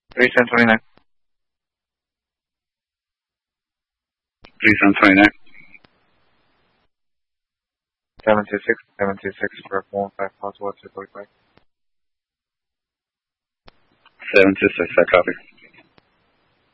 3729. 3729. 726 for 415 possible 245. 726, I copy.